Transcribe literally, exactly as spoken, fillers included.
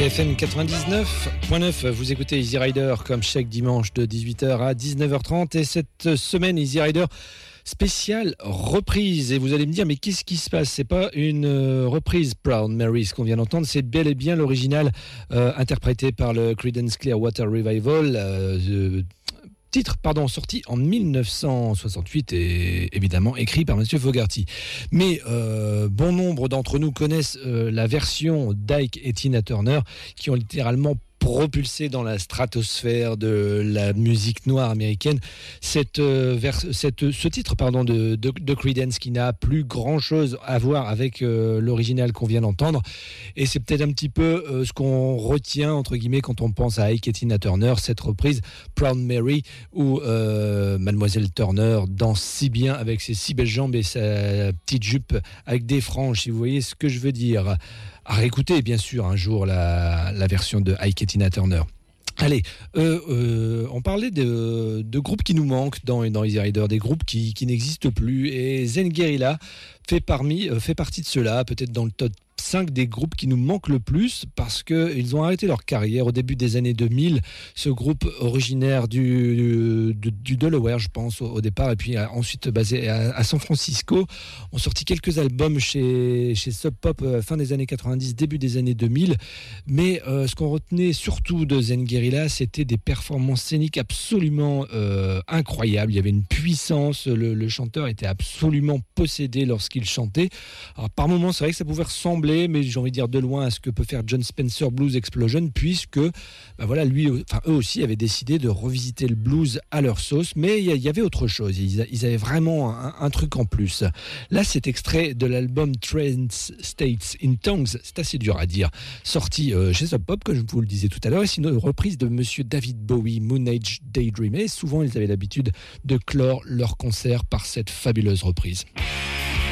F M quatre-vingt-dix-neuf point neuf, vous écoutez Easy Rider comme chaque dimanche de dix-huit heures à dix-neuf heures trente, et cette semaine Easy Rider spéciale reprise. Et vous allez me dire, mais qu'est-ce qui se passe? C'est pas une euh, reprise Proud Mary, ce qu'on vient d'entendre, c'est bel et bien l'original euh, interprété par le Creedence Clearwater Revival, euh, euh, titre pardon, sorti en dix-neuf cent soixante-huit et évidemment écrit par Monsieur Fogerty. Mais euh, bon nombre d'entre nous connaissent euh, la version d'Ike et Tina Turner, qui ont littéralement propulsé dans la stratosphère de la musique noire américaine cette, euh, vers, cette, ce titre pardon, de, de, de Creedence, qui n'a plus grand chose à voir avec euh, l'original qu'on vient d'entendre, et c'est peut-être un petit peu euh, ce qu'on retient entre guillemets quand on pense à Ike et Tina Turner, cette reprise Proud Mary, où euh, Mademoiselle Turner danse si bien avec ses si belles jambes et sa petite jupe avec des franges, si vous voyez ce que je veux dire. À réécouter bien sûr un jour la, la version de Ike et Tina Turner. Allez, euh, euh, on parlait de, de groupes qui nous manquent dans, dans Easy Rider, des groupes qui, qui n'existent plus, et Zen Guerrilla fait, parmi, euh, fait partie de cela, peut-être dans le top cinq des groupes qui nous manquent le plus, parce qu'ils ont arrêté leur carrière au début des années deux mille. Ce groupe originaire du, du, du Delaware, je pense, au, au départ, et puis ensuite basé à, à San Francisco, ont sorti quelques albums chez, chez Sub Pop euh, fin des années quatre-vingt-dix, début des années deux mille. Mais euh, ce qu'on retenait surtout de Zen Guerrilla, c'était des performances scéniques absolument euh, incroyables. Il y avait une puissance, le, le chanteur était absolument possédé lorsqu'il chantait. Alors, par moments, c'est vrai que ça pouvait ressembler, mais j'ai envie de dire de loin, à ce que peut faire John Spencer Blues Explosion, puisque bah voilà, lui, enfin eux aussi avaient décidé de revisiter le blues à leur sauce, mais il y, y avait autre chose, ils, ils avaient vraiment un, un truc en plus. Là, cet extrait de l'album Trans States in Tongues, c'est assez dur à dire, sorti euh, chez Sub Pop, comme je vous le disais tout à l'heure, et c'est une reprise de Monsieur David Bowie, Moon Age Daydream, et souvent ils avaient l'habitude de clore leur concert par cette fabuleuse reprise.